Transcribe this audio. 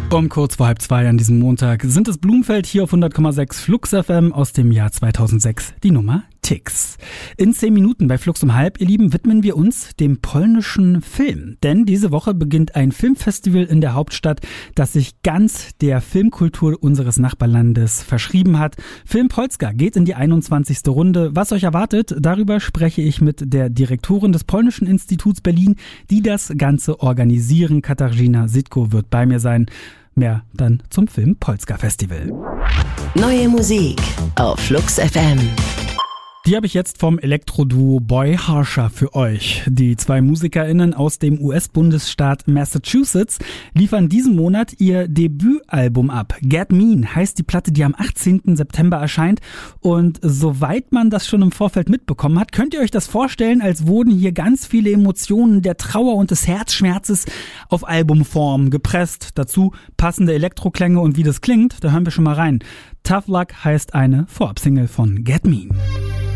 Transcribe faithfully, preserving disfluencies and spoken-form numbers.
Um kurz vor halb zwei an diesem Montag sind es Blumfeld hier auf hundert Komma sechs Flux F M aus dem Jahr zweitausendsechs, die Nummer Tix. In zehn Minuten bei Flux um halb, ihr Lieben, widmen wir uns dem polnischen Film. Denn diese Woche beginnt ein Filmfestival in der Hauptstadt, das sich ganz der Filmkultur unseres Nachbarlandes verschrieben hat. Film Polska geht in die einundzwanzigste Runde. Was euch erwartet, darüber spreche ich mit der Direktorin des Polnischen Instituts Berlin, die das Ganze organisieren. Katarzyna Sitko wird bei mir sein. Mehr dann zum Film Polska Festival. Neue Musik auf Flux F M. Die habe ich jetzt vom Elektroduo Boy Harsher für euch. Die zwei MusikerInnen aus dem U S-Bundesstaat Massachusetts liefern diesen Monat ihr Debütalbum ab. Get Mean heißt die Platte, die am achtzehnten September erscheint. Und soweit man das schon im Vorfeld mitbekommen hat, könnt ihr euch das vorstellen, als wurden hier ganz viele Emotionen der Trauer und des Herzschmerzes auf Albumform gepresst. Dazu passende Elektroklänge und wie das klingt, da hören wir schon mal rein. Tough Luck heißt eine Vorabsingle von Get Mean.